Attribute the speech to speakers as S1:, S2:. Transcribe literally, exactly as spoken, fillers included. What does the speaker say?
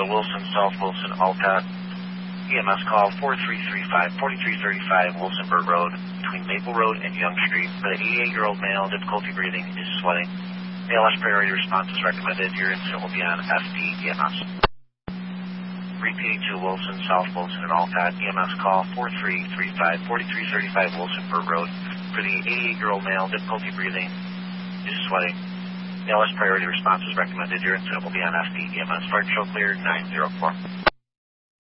S1: Wilson, South Wilson, Alcott. E M S call four three three five, four three three five Wilsonburg Road between Maple Road and Young Street for the eighty-eight-year-old male, difficulty breathing, is sweating. A L S priority response is recommended. Your incident will be on F D E M S. Repeating to Wilson, South Wilson, and Alcott. E M S call four three three five, four three three five Wilsonburg Road for the eighty-eight-year-old male, difficulty breathing, is sweating. A L S priority response is recommended. Your incident will be on F D E M S. Fire show clear nine zero four.